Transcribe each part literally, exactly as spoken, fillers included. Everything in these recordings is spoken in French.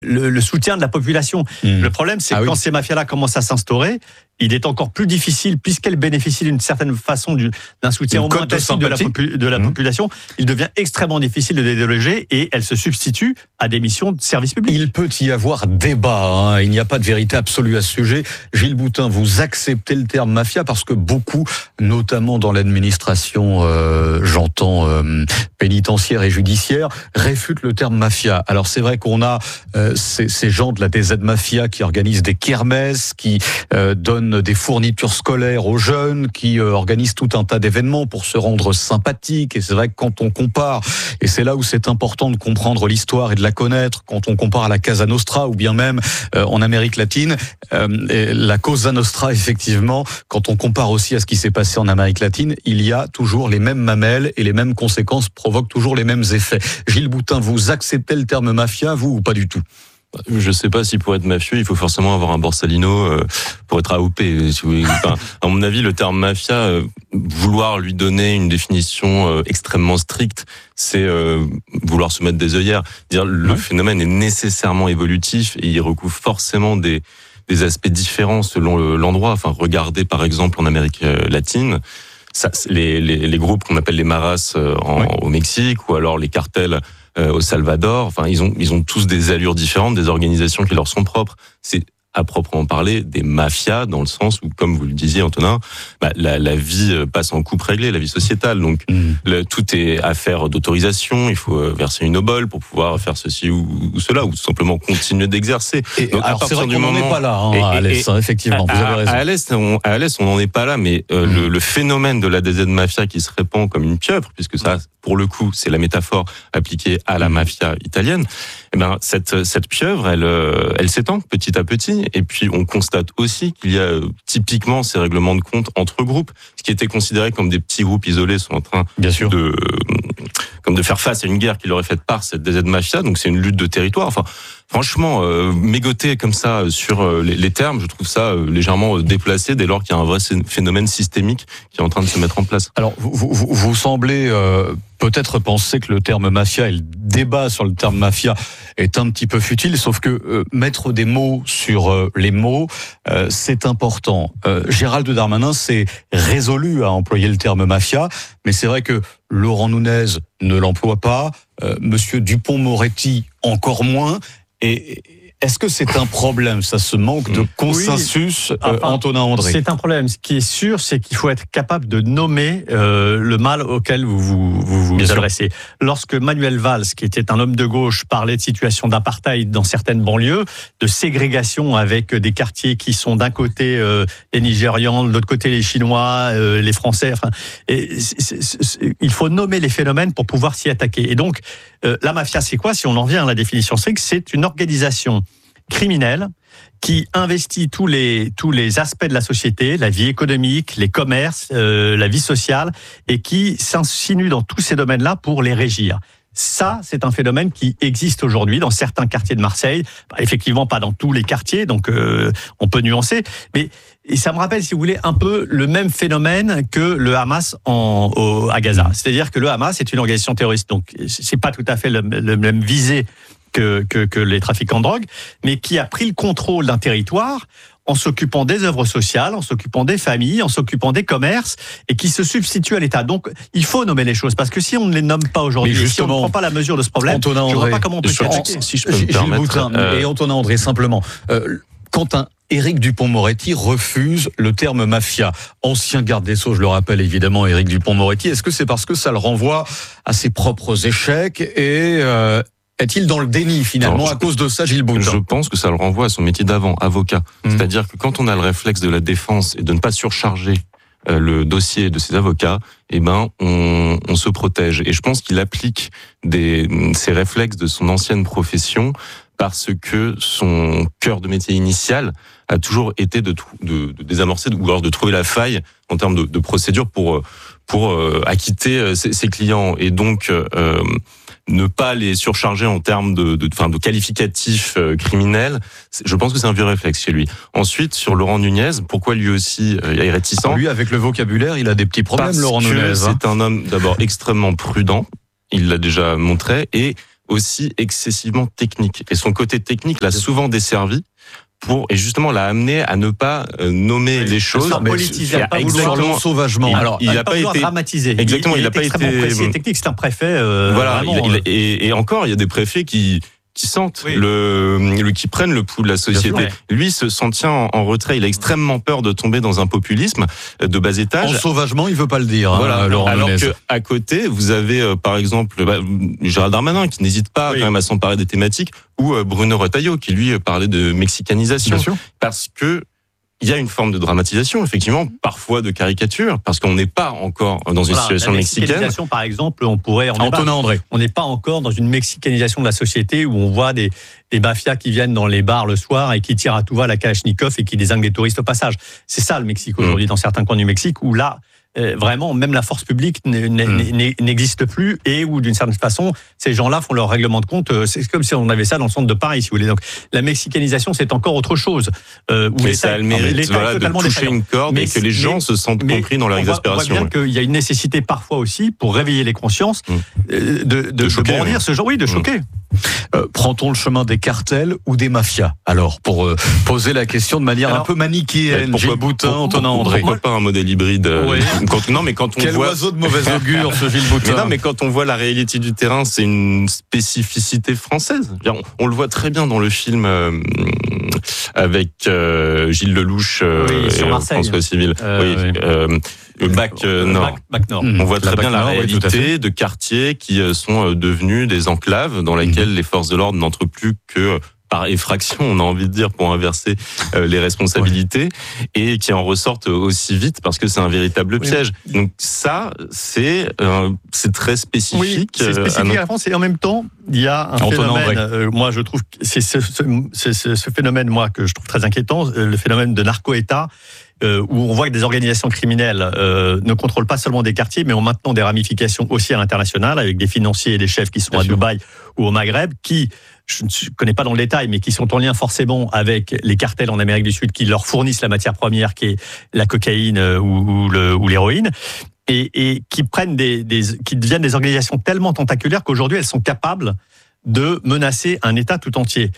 le, le soutien de la population. Mmh. Le problème, c'est ah que oui. quand ces mafias-là commencent à s'instaurer, il est encore plus difficile, puisqu'elles bénéficient d'une certaine façon du, d'un soutien au moins tacite de la, popu, de la mmh. population, il devient extrêmement difficile de les déloger et elles se substituent à des missions de service public. Il peut y avoir débat, hein. Il n'y a pas de vérité absolue à ce sujet. Gilles Boutin, vous acceptez le terme mafia parce que beaucoup, notamment dans l'administration, euh, j'entends euh, pénitentiaire et judiciaire, réfutent le terme mafia. Alors c'est vrai qu'on a euh, ces, ces gens de la D Z Mafia qui organisent des kermesses, qui euh, donnent des fournitures scolaires aux jeunes, qui euh, organisent tout un tas d'événements pour se rendre sympathique. Et c'est vrai que quand on compare, et c'est là où c'est important de comprendre l'histoire et de la connaître, quand on compare à la Casa Nostra ou bien même euh, en Amérique latine, euh, la Cosa Nostra, effectivement, quand on compare aussi à ce qui s'est passé en Amérique latine, il y a toujours les mêmes mamelles et les mêmes conséquences provoquent toujours les mêmes effets. Gilles Boutin, vous acceptez le terme mafia, vous, ou pas du tout ? Je sais pas si pour être mafieux, il faut forcément avoir un Borsalino euh, pour être A O P. Si vous enfin, à mon avis, le terme mafia, euh, vouloir lui donner une définition euh, extrêmement stricte, c'est euh, vouloir se mettre des œillères. Dire le ouais. phénomène est nécessairement évolutif et il recouvre forcément des des aspects différents selon le, l'endroit. Enfin, regardez par exemple en Amérique latine. Ça, les, les, les groupes qu'on appelle les maras euh, en, ouais. au Mexique ou alors les cartels Euh, au Salvador, enfin ils ont ils ont tous des allures différentes, des organisations qui leur sont propres. C'est à proprement parler des mafias dans le sens où, comme vous le disiez Antonin, bah, la, la vie passe en coupe réglée, la vie sociétale. Donc mmh. le, tout est affaire d'autorisation. Il faut verser une obole pour pouvoir faire ceci ou, ou cela, ou tout simplement continuer d'exercer. Et donc, alors, à partir du moment, on n'est pas là hein, et, à l'Est, hein, effectivement. À, vous avez raison. À, à l'Est, on, à l'Est, on n'en est pas là, mais euh, mmh. le, le phénomène de la D Z mafia qui se répand comme une pieuvre, puisque ça, pour le coup, c'est la métaphore appliquée à la mafia italienne. Eh ben cette cette pieuvre, elle elle s'étend petit à petit, et puis on constate aussi qu'il y a typiquement ces règlements de compte entre groupes, ce qui était considéré comme des petits groupes isolés sont en train Bien sûr. de comme de faire face à une guerre qui leur est faite par cette D Z mafia. Donc c'est une lutte de territoire. Enfin, franchement, euh, mégoter comme ça sur euh, les, les termes, je trouve ça euh, légèrement déplacé dès lors qu'il y a un vrai phénomène systémique qui est en train de se mettre en place. Alors, vous, vous, vous semblez euh, peut-être penser que le terme mafia et le débat sur le terme mafia est un petit peu futile, sauf que euh, mettre des mots sur euh, les mots, euh, c'est important. Euh, Gérald Darmanin s'est résolu à employer le terme mafia, mais c'est vrai que Laurent Nunez ne l'emploie pas, euh, Monsieur Dupond-Moretti encore moins, et est-ce que c'est un problème, ça, ce manque de consensus, oui. euh, enfin, Antonin André? C'est un problème. Ce qui est sûr, c'est qu'il faut être capable de nommer euh, le mal auquel vous vous, vous, vous adressez. Lorsque Manuel Valls, qui était un homme de gauche, parlait de situation d'apartheid dans certaines banlieues, de ségrégation avec des quartiers qui sont d'un côté euh, les Nigérians, de l'autre côté les Chinois, euh, les Français, enfin, et c'est, c'est, c'est, il faut nommer les phénomènes pour pouvoir s'y attaquer. Et donc, euh, la mafia, c'est quoi? Si on en revient à la définition stricte, c'est une organisation criminelle qui investit tous les tous les aspects de la société, la vie économique, les commerces, euh, la vie sociale, et qui s'insinue dans tous ces domaines-là pour les régir. Ça, c'est un phénomène qui existe aujourd'hui dans certains quartiers de Marseille. Effectivement, pas dans tous les quartiers, donc euh, on peut nuancer. Mais et ça me rappelle, si vous voulez, un peu le même phénomène que le Hamas en, au, à Gaza. C'est-à-dire que le Hamas est une organisation terroriste, donc c'est pas tout à fait le, le même visée Que, que, que les trafiquants de drogue, mais qui a pris le contrôle d'un territoire en s'occupant des œuvres sociales, en s'occupant des familles, en s'occupant des commerces, et qui se substitue à l'État. Donc, il faut nommer les choses, parce que si on ne les nomme pas aujourd'hui, si on ne prend pas la mesure de ce problème, Antonin je ne André, vois pas comment on peut s'y attaquer. Si je peux me permettre. Boutin, euh... Et Antonin André, simplement, euh, quand un Éric Dupond-Moretti refuse le terme mafia, ancien garde des Sceaux, je le rappelle évidemment, Éric Dupond-Moretti, est-ce que c'est parce que ça le renvoie à ses propres échecs et... Euh, est-il dans le déni finalement non, à cause de ça, Gilles Boutin? Je pense que ça le renvoie à son métier d'avant, avocat. Mmh. C'est-à-dire que quand on a le réflexe de la défense et de ne pas surcharger euh, le dossier de ses avocats, eh ben on, on se protège. Et je pense qu'il applique des, ces réflexes de son ancienne profession parce que son cœur de métier initial a toujours été de, de, de désamorcer ou alors de trouver la faille en termes de, de procédure pour pour euh, acquitter ses, ses clients. Et donc euh, ne pas les surcharger en termes de, de, enfin, de qualificatifs euh, criminels, je pense que c'est un vieux réflexe chez lui. Ensuite, sur Laurent Nunez, pourquoi lui aussi euh, est réticent? Ah, lui, avec le vocabulaire, il a des petits problèmes, Parce Laurent que Nunez. C'est hein. un homme d'abord extrêmement prudent, il l'a déjà montré, et aussi excessivement technique. Et son côté technique l'a souvent desservi. Pour, et justement l'a amené à ne pas euh, nommer oui, les choses, politiser, pas vouloir l'ensauvagement. Alors, il n'a pas, pas été dramatisé. Exactement, il n'a pas été précis et technique. C'est un préfet. Euh, voilà. Vraiment, il, il, et, et encore, il y a des préfets qui qui sentent oui. le, le qui prennent le pouls de la société. Sûr, ouais. Lui se s'en tient en, en retrait. Il a extrêmement peur de tomber dans un populisme de bas étage. En sauvagement, il veut pas le dire. Voilà. Hein, alors alors que à côté, vous avez euh, par exemple bah, Gérald Darmanin qui n'hésite pas oui. quand même à s'emparer des thématiques, ou euh, Bruno Retailleau qui lui parlait de mexicanisation, parce que il y a une forme de dramatisation, effectivement, parfois de caricature, parce qu'on n'est pas encore dans une voilà, situation la mexicaine. La mexicanisation, par exemple, on pourrait... Antonin André. On n'est pas encore dans une mexicanisation de la société où on voit des, des mafias qui viennent dans les bars le soir et qui tirent à tout va la Kalachnikov et qui dézinguent les touristes au passage. C'est ça le Mexique aujourd'hui, mmh. dans certains coins du Mexique, où là, Euh, vraiment, même la force publique n'existe plus et où, d'une certaine façon, ces gens-là font leur règlement de compte. C'est comme si on avait ça dans le centre de Paris, si vous voulez. Donc, la mexicanisation, c'est encore autre chose. Euh, où mais ça a le mérite voilà, de toucher défaillant. Une corde mais, et que les gens mais, se sentent compris dans leur exaspération. On voit bien qu'il y a une nécessité parfois aussi, pour réveiller les consciences, mmh. de, de, de, de choquer, bondir oui. ce genre, oui, de choquer. Mmh. Euh, prend-on le chemin des cartels ou des mafias? Alors, pour euh, poser la question de manière Alors, un peu manichéenne, Gilles Boutin, Antonin André. Pourquoi pas un modèle hybride euh, oui. quand, Non, mais quand on Quel voit... oiseau de mauvais augure, ce Gilles Boutin. Mais non, mais quand on voit la réalité du terrain, c'est une spécificité française. On, on le voit très bien dans le film euh, avec euh, Gilles Lelouch euh, oui, sur et Marseille. François Civil. Euh, oui. oui. Euh, Le bac euh, Nord. Bac, bac Nord. Mmh. On voit très la bien la Nord, réalité oui, de quartiers qui sont devenus des enclaves dans lesquels mmh. les forces de l'ordre n'entrent plus que par effraction, on a envie de dire, pour inverser euh, les responsabilités, oui. et qui en ressortent aussi vite parce que c'est un véritable oui. piège. Donc ça, c'est euh, c'est très spécifique. Oui, c'est spécifique à, à la France et en même temps, il y a un Antonin phénomène. Euh, moi, je trouve que c'est ce, ce, ce, ce phénomène, moi, que je trouve très inquiétant, le phénomène de narco-État. Euh, où on voit que des organisations criminelles euh, ne contrôlent pas seulement des quartiers, mais ont maintenant des ramifications aussi à l'international, avec des financiers et des chefs qui sont Bien à sûr. Dubaï ou au Maghreb, qui, je ne connais pas dans le détail, mais qui sont en lien forcément avec les cartels en Amérique du Sud, qui leur fournissent la matière première, qui est la cocaïne euh, ou, ou, le, ou l'héroïne, et, et qui prennent des, des, qui deviennent des organisations tellement tentaculaires qu'aujourd'hui elles sont capables de menacer un État tout entier.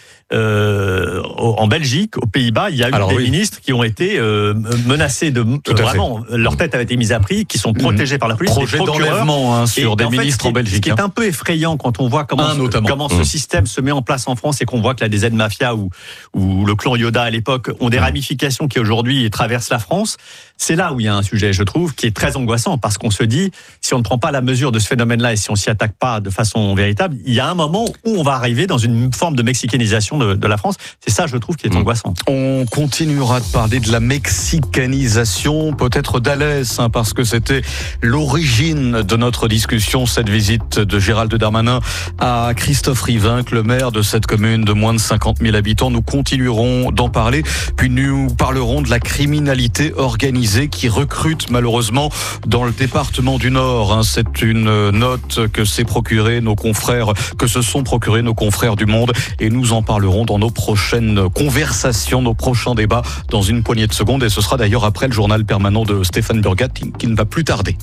Euh, en Belgique, aux Pays-Bas, il y a eu Alors, des oui. ministres qui ont été euh, menacés de euh, vraiment fait. Leur tête avait été mise à prix, qui sont protégés mmh. par la police. Projet d'enlèvement hein, sur et, des en ministres fait, en Belgique. Ce qui est un peu effrayant quand on voit comment, ce, comment mmh. ce système se met en place en France et qu'on voit que la D Z Mafia ou, ou le clan Yoda à l'époque ont des mmh. ramifications qui aujourd'hui traversent la France. C'est là où il y a un sujet, je trouve, qui est très angoissant parce qu'on se dit, si on ne prend pas la mesure de ce phénomène-là et si on s'y attaque pas de façon véritable, il y a un moment où on va arriver dans une forme de mexicanisation de, de la France. C'est ça, je trouve, qui est angoissant. On continuera de parler de la mexicanisation, peut-être d'Alès, hein, parce que c'était l'origine de notre discussion, cette visite de Gérald Darmanin à Christophe Rivinc, le maire de cette commune de moins de cinquante mille habitants. Nous continuerons d'en parler, puis nous parlerons de la criminalité organisée qui recrute malheureusement dans le département du Nord. Hein. C'est une note que s'est procurée nos confrères, que se sont procurés nos confrères du Monde, et nous en parlerons dans nos prochaines conversations, nos prochains débats dans une poignée de secondes, et ce sera d'ailleurs après le journal permanent de Stéphane Burgat qui ne va plus tarder.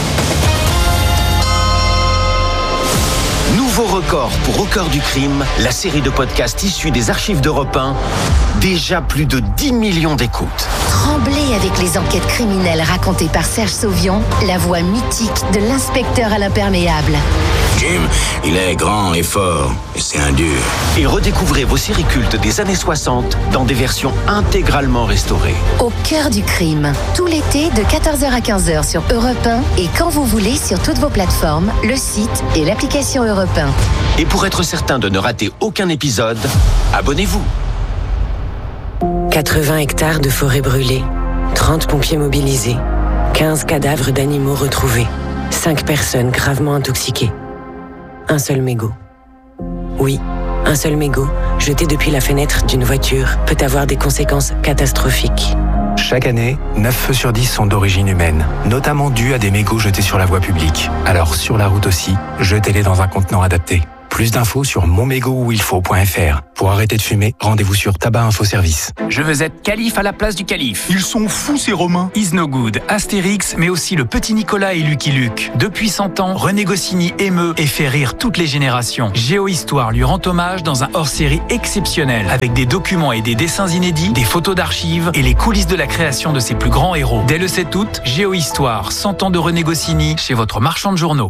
Nouveau record pour Au cœur du crime, la série de podcasts issue des archives d'Europe un. Déjà plus de dix millions d'écoutes. Tremblez avec les enquêtes criminelles racontées par Serge Sauvion, la voix mythique de l'inspecteur à l'imperméable. Jim, il est grand et fort, et c'est un dur. Et redécouvrez vos séries cultes des années soixante dans des versions intégralement restaurées. Au cœur du crime, tout l'été de quatorze heures à quinze heures sur Europe un et quand vous voulez sur toutes vos plateformes, le site et l'application Europe un. Et pour être certain de ne rater aucun épisode, abonnez-vous. quatre-vingts hectares de forêt brûlée, trente pompiers mobilisés, quinze cadavres d'animaux retrouvés, cinq personnes gravement intoxiquées. Un seul mégot. Oui, un seul mégot, jeté depuis la fenêtre d'une voiture, peut avoir des conséquences catastrophiques. Chaque année, neuf feux sur dix sont d'origine humaine, notamment dus à des mégots jetés sur la voie publique. Alors sur la route aussi, jetez-les dans un contenant adapté. Plus d'infos sur mon mégot où il faut point f r. Pour arrêter de fumer, rendez-vous sur Tabac Info Service. Je veux être calife à la place du calife. Ils sont fous ces Romains. Is No Good, Astérix, mais aussi le petit Nicolas et Lucky Luke. Depuis cent ans, René Goscinny émeut et fait rire toutes les générations. Géohistoire lui rend hommage dans un hors-série exceptionnel, avec des documents et des dessins inédits, des photos d'archives et les coulisses de la création de ses plus grands héros. Dès le sept août, Géohistoire, cent ans de René Goscinny, chez votre marchand de journaux.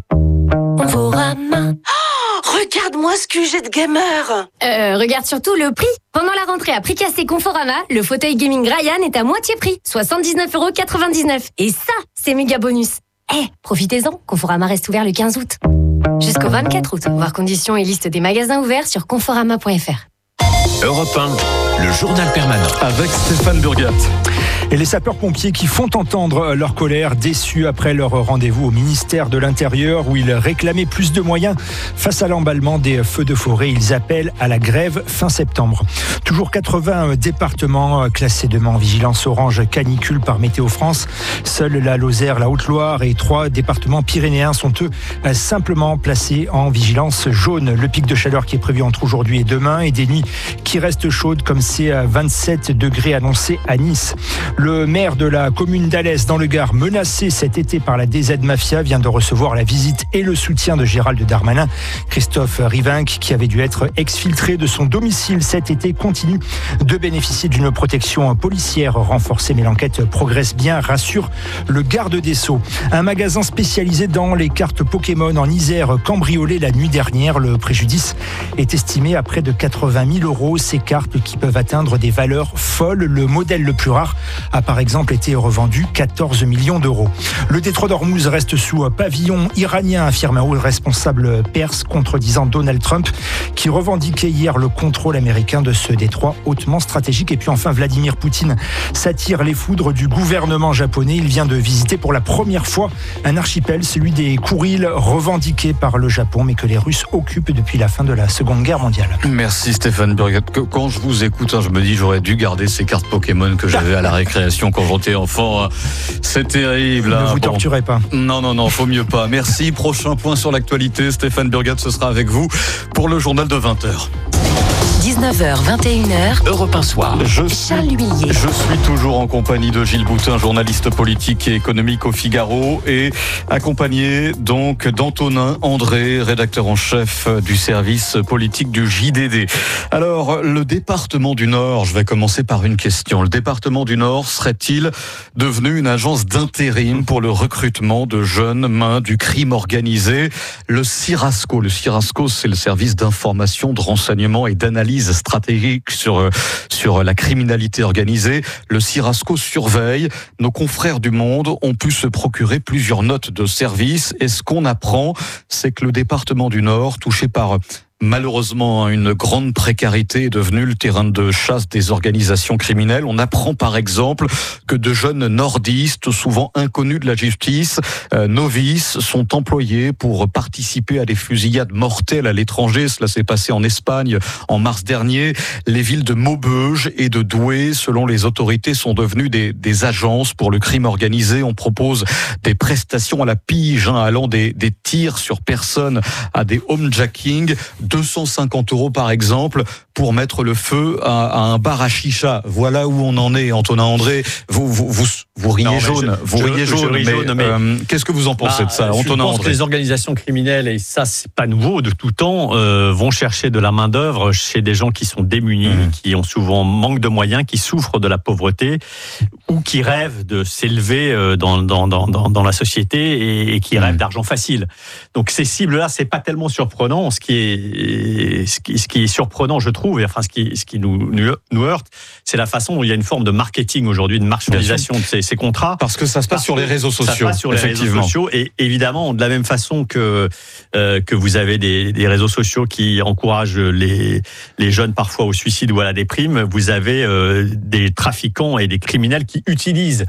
Conforama. Regarde-moi ce que j'ai de gamer. Euh, regarde surtout le prix. Pendant la rentrée à prix cassé Conforama, le fauteuil gaming Ryan est à moitié prix, soixante-dix-neuf euros quatre-vingt-dix-neuf. Et ça, c'est méga bonus. Eh, hey, profitez-en, Conforama reste ouvert le quinze août. Jusqu'au vingt-quatre août. Voir conditions et liste des magasins ouverts sur conforama point f r. Europe un, le journal permanent. Avec Stéphane Burgat. Et les sapeurs-pompiers qui font entendre leur colère, déçus après leur rendez-vous au ministère de l'Intérieur où ils réclamaient plus de moyens face à l'emballement des feux de forêt. Ils appellent à la grève fin septembre. Toujours quatre-vingts départements classés demain en vigilance orange canicule par Météo France. Seuls la Lozère, la Haute-Loire et trois départements pyrénéens sont eux simplement placés en vigilance jaune. Le pic de chaleur qui est prévu entre aujourd'hui et demain et des nuits qui restent chaudes comme ces vingt-sept degrés annoncés à Nice. Le maire de la commune d'Alès dans le Gard, menacé cet été par la D Z Mafia, vient de recevoir la visite et le soutien de Gérald Darmanin. Christophe Rivinc, qui avait dû être exfiltré de son domicile cet été, continue de bénéficier d'une protection policière renforcée. Mais l'enquête progresse bien, rassure le garde des Sceaux. Un magasin spécialisé dans les cartes Pokémon en Isère, cambriolé la nuit dernière. Le préjudice est estimé à près de quatre-vingt mille euros. Ces cartes qui peuvent atteindre des valeurs folles. Le modèle le plus rare a par exemple été revendu quatorze millions d'euros. Le détroit d'Ormuz reste sous pavillon iranien, affirme un haut responsable perse contredisant Donald Trump qui revendiquait hier le contrôle américain de ce détroit hautement stratégique. Et puis enfin, Vladimir Poutine s'attire les foudres du gouvernement japonais. Il vient de visiter pour la première fois un archipel, celui des Kouriles, revendiqué par le Japon mais que les Russes occupent depuis la fin de la Seconde Guerre mondiale. Merci Stéphane Burgat. Quand je vous écoute, je me dis j'aurais dû garder ces cartes Pokémon que j'avais à la récréation quand j'étais enfant. C'est terrible. Ne hein. vous bon. torturez pas. Non, non, non, faut mieux pas. Merci. Prochain point sur l'actualité. Stéphane Burgat, ce sera avec vous pour le journal de vingt heures. dix-neuf heures, vingt et une heures, Europe un soir. Je Charles Huillier. Je suis toujours en compagnie de Gilles Boutin, journaliste politique et économique au Figaro, et accompagné donc d'Antonin André, rédacteur en chef du service politique du J D D. Alors, le département du Nord, je vais commencer par une question. Le département du Nord serait-il devenu une agence d'intérim pour le recrutement de jeunes mains du crime organisé? Le CIRASCO, le CIRASCO, c'est le service d'information, de renseignement et d'analyse stratégique sur sur la criminalité organisée. Le CIRASCO surveille. Nos confrères du Monde ont pu se procurer plusieurs notes de service. Et ce qu'on apprend, c'est que le département du Nord, touché par malheureusement une grande précarité, est devenu le terrain de chasse des organisations criminelles. On apprend par exemple que de jeunes nordistes, souvent inconnus de la justice, euh, novices, sont employés pour participer à des fusillades mortelles à l'étranger. Cela s'est passé en Espagne en mars dernier. Les villes de Maubeuge et de Douai, selon les autorités, sont devenues des, des agences pour le crime organisé. On propose des prestations à la pige, hein, allant des, des tirs sur personnes à des homejacking. deux cent cinquante euros par exemple pour mettre le feu à, à un bar à chicha. Voilà où on en est, Antonin André. Vous vous vous, vous riez non, jaune, je, vous je, riez je, jaune. Je mais, jaune, mais euh, qu'est-ce que vous en pensez bah, de ça, Antonin André? Je pense que les organisations criminelles, et ça c'est pas nouveau de tout temps, euh, vont chercher de la main d'œuvre chez des gens qui sont démunis, mmh. qui ont souvent manque de moyens, qui souffrent de la pauvreté ou qui rêvent de s'élever dans dans dans dans, dans la société et, et qui mmh. rêvent d'argent facile. Donc ces cibles-là, c'est pas tellement surprenant. Ce qui est ce qui, ce qui est surprenant, je trouve, et enfin ce qui ce qui nous nous heurte, c'est la façon dont il y a une forme de marketing aujourd'hui, de marchandisation de ces, ces contrats. Parce que ça se passe Parce sur les réseaux sociaux. Ça se passe sur les réseaux sociaux, et évidemment de la même façon que euh, que vous avez des, des réseaux sociaux qui encouragent les les jeunes parfois au suicide ou à la déprime, vous avez euh, des trafiquants et des criminels qui utilisent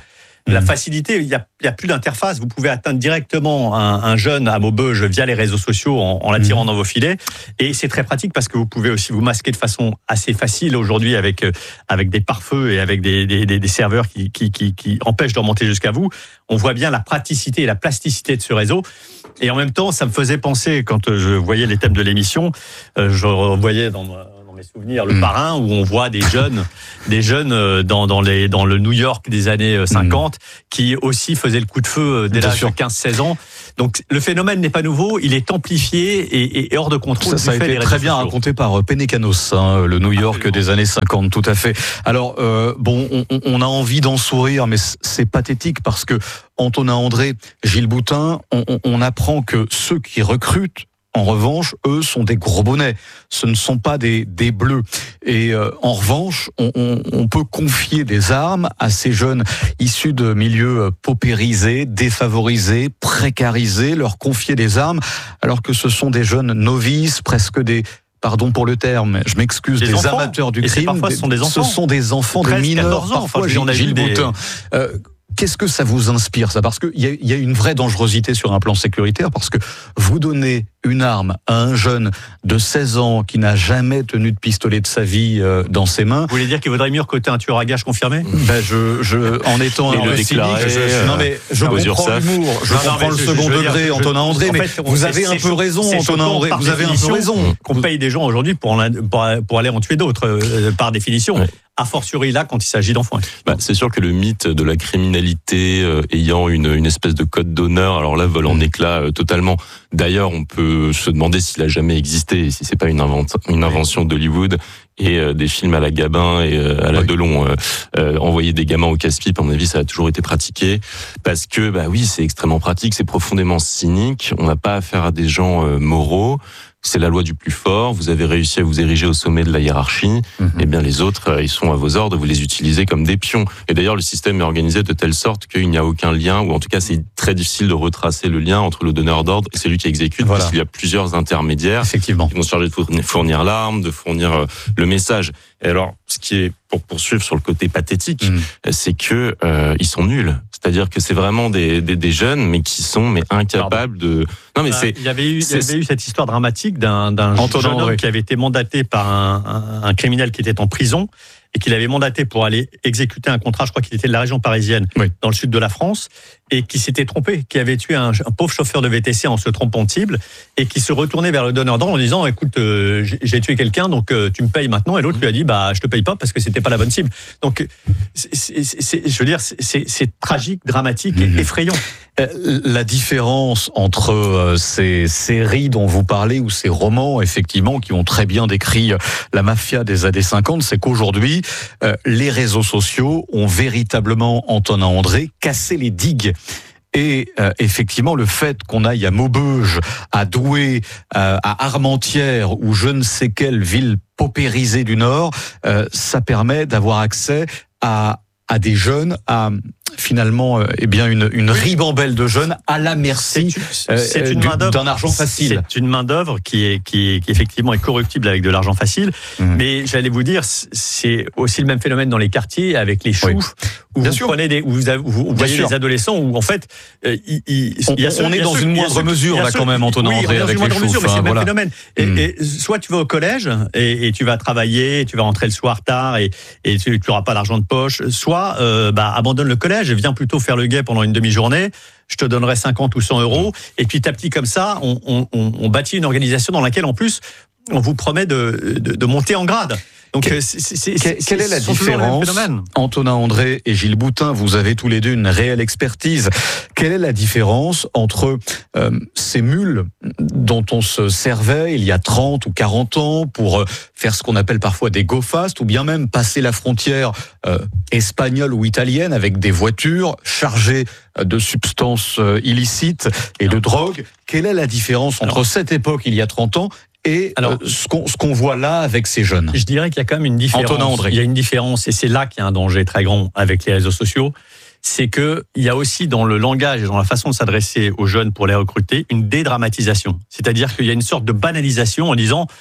La facilité, il n'y a, il y a plus d'interface. Vous pouvez atteindre directement un, un jeune à Maubeuge via les réseaux sociaux en, en l'attirant mmh. dans vos filets. Et c'est très pratique parce que vous pouvez aussi vous masquer de façon assez facile aujourd'hui avec, avec des pare-feux et avec des, des, des, des serveurs qui, qui, qui, qui empêchent de remonter jusqu'à vous. On voit bien la praticité et la plasticité de ce réseau. Et en même temps, ça me faisait penser, quand je voyais les thèmes de l'émission, je revoyais dans mes souvenirs le mmh. Parrain, où on voit des jeunes, des jeunes dans, dans, les, dans le New York des années cinquante, mmh. qui aussi faisaient le coup de feu dès l'âge de quinze seize ans. Donc le phénomène n'est pas nouveau, il est amplifié et, et hors de contrôle. Ça, ça a été très bien sociaux. raconté par Pénécanos, hein, le New York Absolument. des années cinquante, tout à fait. Alors, euh, bon, on, on a envie d'en sourire, mais c'est pathétique parce que Antonin André, Gilles Boutin, on, on apprend que ceux qui recrutent, en revanche, eux sont des gros bonnets. Ce ne sont pas des, des bleus. Et euh, en revanche, on, on, on peut confier des armes à ces jeunes issus de milieux paupérisés, défavorisés, précarisés, leur confier des armes, alors que ce sont des jeunes novices, presque des... Pardon pour le terme, je m'excuse, des, des amateurs du et crime. Parfois, ce sont des enfants. Ce sont des enfants, des mineurs, parfois, enfin, Gilles, Gilles des... Boutin. Euh, Qu'est-ce que ça vous inspire, ça? Parce qu'il y a, y a une vraie dangerosité sur un plan sécuritaire, parce que vous donnez une arme à un jeune de seize ans qui n'a jamais tenu de pistolet de sa vie euh, dans ses mains. Vous voulez dire qu'il vaudrait mieux recruter un tueur à gages confirmé? Ben je, je, en étant un le déclaré, cynique, je, non mais je comprends l'humour, je non, comprends le je, second je degré, dire, Antonin André, mais fait, vous avez un peu raison, Antonin André, vous avez un peu raison. Qu'on paye des gens aujourd'hui pour, pour, pour aller en tuer d'autres, euh, par définition. Ouais. A fortiori là quand il s'agit d'enfants. Bah, c'est sûr que le mythe de la criminalité euh, ayant une, une espèce de code d'honneur, alors là, vole en éclats euh, totalement. D'ailleurs, on peut se demander s'il a jamais existé, si c'est pas une, invent- une invention d'Hollywood et euh, des films à la Gabin et euh, à la oui. Delon. Euh, euh, envoyer des gamins au casse-pipe, à mon avis, ça a toujours été pratiqué parce que, bah oui, c'est extrêmement pratique, c'est profondément cynique. On n'a pas affaire à des gens euh, moraux. C'est la loi du plus fort. Vous avez réussi à vous ériger au sommet de la hiérarchie. Mmh. Eh bien, les autres, ils sont à vos ordres. Vous les utilisez comme des pions. Et d'ailleurs, le système est organisé de telle sorte qu'il n'y a aucun lien, ou en tout cas, c'est très difficile de retracer le lien entre le donneur d'ordre et celui qui exécute, voilà. parce qu'il y a plusieurs intermédiaires Effectivement. qui vont se charger de fournir l'arme, de fournir le message. Et alors, ce qui est, pour poursuivre sur le côté pathétique, mmh. c'est que euh, ils sont nuls. C'est-à-dire que c'est vraiment des, des, des jeunes, mais qui sont mais incapables Pardon. de. Non, mais c'est. Il y avait eu, il y avait eu cette histoire dramatique d'un, d'un jeune homme qui avait été mandaté par un, un, un criminel qui était en prison et qu'il avait mandaté pour aller exécuter un contrat. Je crois qu'il était de la région parisienne, oui. dans le sud de la France, et qui s'était trompé, qui avait tué un, un pauvre chauffeur de V T C en se trompant de cible, et qui se retournait vers le donneur d'ordre en disant écoute, euh, j'ai, j'ai tué quelqu'un, donc euh, tu me payes maintenant. Et l'autre lui a dit bah je te paye pas parce que c'était pas la bonne cible. Donc c'est, c'est, c'est, je veux dire c'est, c'est, c'est tragique, dramatique et mmh. effrayant. La différence entre euh, ces séries dont vous parlez ou ces romans, effectivement, qui ont très bien décrit la mafia des années cinquante, c'est qu'aujourd'hui, euh, les réseaux sociaux ont véritablement, Antonin André, cassé les digues. Et euh, effectivement, le fait qu'on aille à Maubeuge, à Douai, euh, à Armentières ou je ne sais quelle ville paupérisée du Nord, euh, ça permet d'avoir accès à à des jeunes, à finalement euh, eh bien une, une ribambelle de jeunes à la merci c'est, c'est une euh, d'un argent facile. C'est une main d'œuvre qui est qui, qui effectivement est corruptible avec de l'argent facile. Mmh. Mais j'allais vous dire, c'est aussi le même phénomène dans les quartiers avec les choux. Oui. Où Bien vous sûr. prenez des, où vous, avez, vous voyez sûr. des adolescents où en fait, euh, il, il, on, il y a ceux, on est dans une moindre mesure là quand même, Antonin André, avec les choux. Mesure, mais c'est le même voilà. phénomène. Et, mmh. et soit tu vas au collège et, et tu vas travailler, et tu vas rentrer le soir tard et, et tu n'auras pas d'argent de poche. Soit euh, bah, abandonne le collège et viens plutôt faire le guet pendant une demi-journée. Je te donnerai cinquante ou cent euros. Et puis, petit à petit, comme ça, on, on, on, on bâtit une organisation dans laquelle, en plus, on vous promet de, de, de monter en grade. Donc, que, c'est, c'est, c'est, quelle est la différence, Antonin André et Gilles Boutin, vous avez tous les deux une réelle expertise. Quelle est la différence entre euh, ces mules dont on se servait il y a trente ou quarante ans pour euh, faire ce qu'on appelle parfois des go fast, ou bien même passer la frontière euh, espagnole ou italienne avec des voitures chargées de substances euh, illicites et de drogue? Quelle est la différence entre Alors, cette époque, il y a trente ans, et Alors, euh, ce, qu'on, ce qu'on voit là avec ces jeunes? Je dirais qu'il y a quand même une différence. Antonin André. Il y a une différence, et c'est là qu'il y a un danger très grand avec les réseaux sociaux. C'est que il y a aussi dans le langage et dans la façon de s'adresser aux jeunes pour les recruter une dédramatisation. C'est-à-dire qu'il y a une sorte de banalisation en disant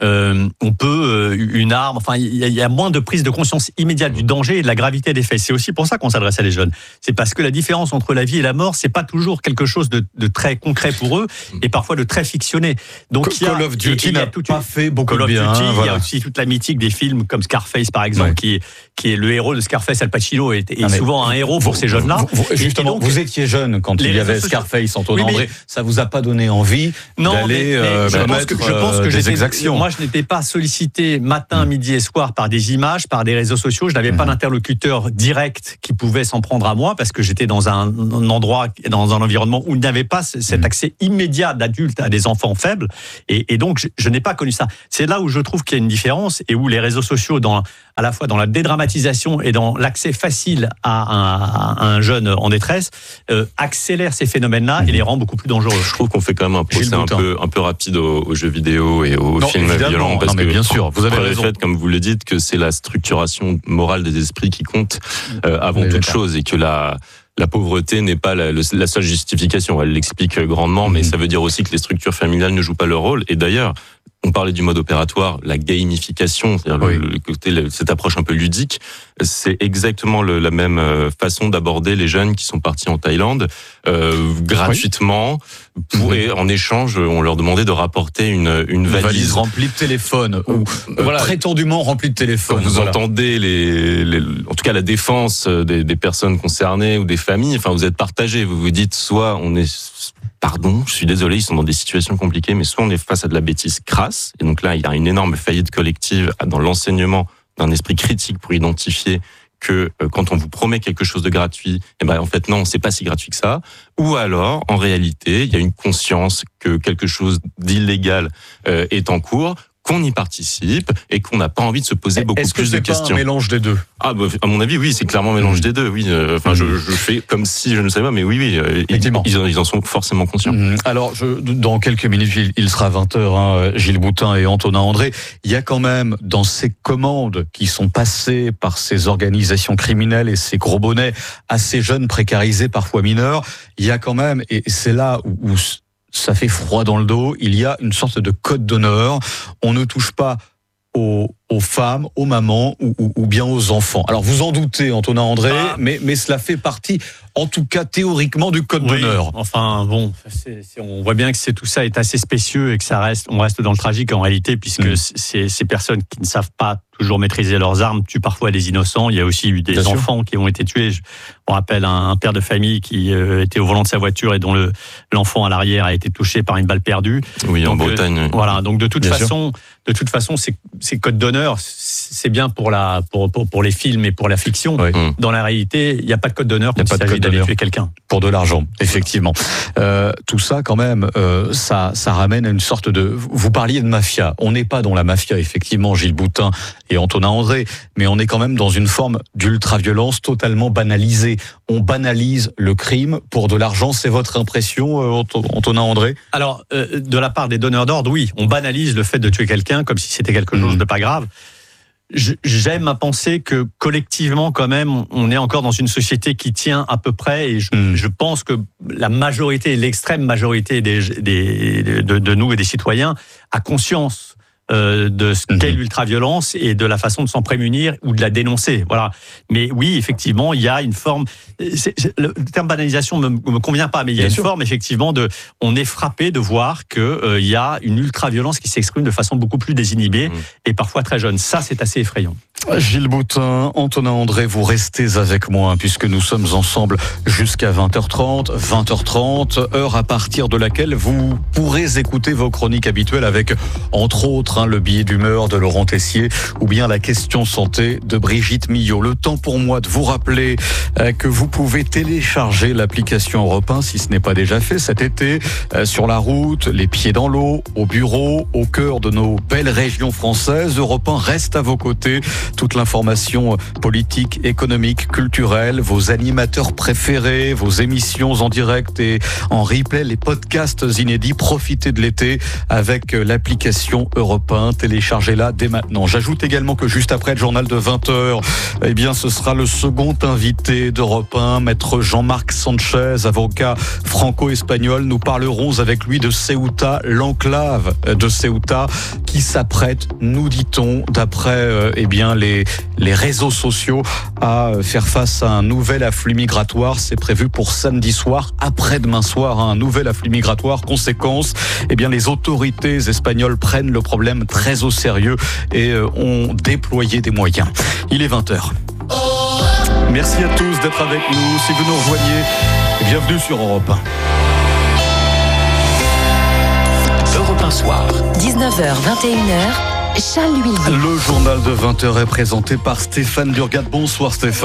euh, on peut euh, une arme. Enfin, il y, y a moins de prise de conscience immédiate du danger et de la gravité des faits. C'est aussi pour ça qu'on s'adresse à les jeunes. C'est parce que la différence entre la vie et la mort, c'est pas toujours quelque chose de, de très concret pour eux et parfois de très fictionné. Donc il y a, Call of Duty n'a tout pas fait beaucoup Call de bien. Call of Duty, hein, il voilà. y a aussi toute la mythique des films comme Scarface par exemple, ouais. qui, est, qui est le héros de Scarface. Al Pacino est, est souvent un héros pour vous, ces jeunes-là. Vous, vous, justement, donc, vous étiez jeune quand il y avait Scarface, Antonin oui, André. Ça vous a pas donné envie non, d'aller euh, je pense que, je pense que des exactions. Moi, je n'étais pas sollicité matin, mmh. midi et soir par des images, par des réseaux sociaux. Je n'avais mmh. pas d'interlocuteur direct qui pouvait s'en prendre à moi parce que j'étais dans un, un endroit, dans un environnement où il n'y avait pas cet accès immédiat d'adultes à des enfants faibles. Et, et donc, je, je n'ai pas connu ça. C'est là où je trouve qu'il y a une différence et où les réseaux sociaux, dans, à la fois dans la dédramatisation et dans l'accès facile à un, à un jeune en détresse, euh, accélèrent ces phénomènes-là mmh. et les rend beaucoup plus dangereux. Je trouve qu'on fait quand même un procès un peu, un peu rapide aux, aux jeux vidéo et aux non, films violents. Parce non, mais que bien sûr, vous avez raison. Le fait, comme vous le dites, que c'est la structuration morale des esprits qui compte euh, avant toute chose et que la... La pauvreté n'est pas la, la seule justification. Elle l'explique grandement, mais ça veut dire aussi que les structures familiales ne jouent pas leur rôle. Et d'ailleurs, on parlait du mode opératoire, la gamification, c'est-à-dire oui. le, le côté, le, cette approche un peu ludique, c'est exactement le, la même façon d'aborder les jeunes qui sont partis en Thaïlande euh, gratuitement. Oui. Pour, et en échange, on leur demandait de rapporter une, une, une valise. valise remplie de téléphones, ou euh, voilà, prétendument remplie de téléphones. Quand vous voilà. entendez les, les, en tout cas la défense des, des personnes concernées ou des familles, enfin vous êtes partagés. Vous vous dites soit on est Pardon, je suis désolé, ils sont dans des situations compliquées, mais soit on est face à de la bêtise crasse, et donc là, il y a une énorme faillite collective dans l'enseignement d'un esprit critique pour identifier que euh, quand on vous promet quelque chose de gratuit, eh ben en fait non, c'est pas si gratuit que ça. Ou alors, en réalité, il y a une conscience que quelque chose d'illégal euh, est en cours, qu'on y participe et qu'on n'a pas envie de se poser beaucoup Est-ce plus que de questions. Est-ce que c'est un mélange des deux? Ah, bah, à mon avis, oui, c'est clairement un mélange mmh. des deux. Oui, euh, enfin, mmh. je, je fais comme si je ne savais pas, mais oui, oui, euh, ils, ils en sont forcément conscients. Mmh. Alors, je, dans quelques minutes, il, il sera vingt heures, hein, Gilles Boutin et Antonin André. Il y a quand même dans ces commandes qui sont passées par ces organisations criminelles et ces gros bonnets à ces jeunes précarisés, parfois mineurs, il y a quand même, et c'est là où, où ça fait froid dans le dos, il y a une sorte de code d'honneur. On ne touche pas aux, aux femmes, aux mamans ou, ou, ou bien aux enfants. Alors vous en doutez, Antonin André, ah. mais, mais cela fait partie, en tout cas théoriquement, du code oui, d'honneur. Enfin bon, c'est, c'est, on voit bien que c'est, tout ça est assez spécieux et que ça reste, on reste dans le tragique en réalité, puisque mmh. c'est, ces personnes qui ne savent pas toujours maîtriser leurs armes tuent parfois des innocents. Il y a aussi eu des bien enfants sûr. qui ont été tués. Je me rappelle un, un père de famille qui euh, était au volant de sa voiture et dont le, l'enfant à l'arrière a été touché par une balle perdue. Oui, donc, en Bretagne. Euh, voilà, donc de toute bien façon, sûr. de toute façon, ces, ces codes d'honneur, c'est bien pour la, pour, pour, pour les films et pour la fiction. Oui. Dans la réalité, il n'y a pas de code d'honneur quand il, il s'agit d'aller tuer quelqu'un. Pour de l'argent, effectivement. Euh, tout ça, quand même, euh, ça, ça ramène à une sorte de. Vous parliez de mafia. On n'est pas dans la mafia, effectivement, Gilles Boutin et Antonin André, mais on est quand même dans une forme d'ultra-violence totalement banalisée. On banalise le crime pour de l'argent. C'est votre impression, euh, Antonin André? Alors, euh, de la part des donneurs d'ordre, oui, on banalise le fait de tuer quelqu'un comme si c'était quelque chose mmh. de pas grave. J'aime à penser que collectivement, quand même, on est encore dans une société qui tient à peu près, et je, mmh. je pense que la majorité, l'extrême majorité des, des, de, de nous et des citoyens a conscience euh, de ce qu'est l'ultraviolence et de la façon de s'en prémunir ou de la dénoncer. Voilà. Mais oui, effectivement, il y a une forme. C'est, c'est, le terme banalisation me, me convient pas, mais il y a Bien une sûr. forme effectivement de. On est frappé de voir que euh, il y a une ultraviolence qui s'exprime de façon beaucoup plus désinhibée mmh. et parfois très jeune. Ça, c'est assez effrayant. Gilles Boutin, Antonin André, vous restez avec moi puisque nous sommes ensemble jusqu'à vingt heures trente. vingt heures trente, heure à partir de laquelle vous pourrez écouter vos chroniques habituelles avec, entre autres, hein, le billet d'humeur de Laurent Tessier ou bien la question santé de Brigitte Millot. Le temps pour moi de vous rappeler euh, que vous pouvez télécharger l'application Europe un si ce n'est pas déjà fait cet été, euh, sur la route, les pieds dans l'eau, au bureau, au cœur de nos belles régions françaises. Europe un reste à vos côtés toute l'information politique, économique, culturelle, vos animateurs préférés, vos émissions en direct et en replay, les podcasts inédits. Profitez de l'été avec l'application Europe un. Téléchargez-la dès maintenant. J'ajoute également que juste après le journal de vingt heures, eh bien, ce sera le second invité d'Europe un, maître Jean-Marc Sanchez, avocat franco-espagnol. Nous parlerons avec lui de Ceuta, l'enclave de Ceuta, qui s'apprête, nous dit-on, d'après euh, eh bien les les réseaux sociaux, à faire face à un nouvel afflux migratoire. C'est prévu pour samedi soir, après-demain soir, un nouvel afflux migratoire. Conséquence, eh bien les autorités espagnoles prennent le problème très au sérieux et euh, ont déployé des moyens. Il est vingt heures. Merci à tous d'être avec nous. Si vous nous rejoignez, bienvenue sur Europe un. Europe un soir. dix-neuf heures vingt et une heures, Charles Huillier. Le journal de vingt heures est présenté par Stéphane Burgat. Bonsoir Stéphane.